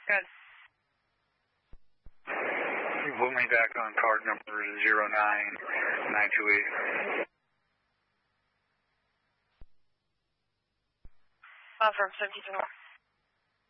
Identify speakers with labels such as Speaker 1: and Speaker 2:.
Speaker 1: Good.
Speaker 2: Put me back on card number 09928.
Speaker 1: From 52.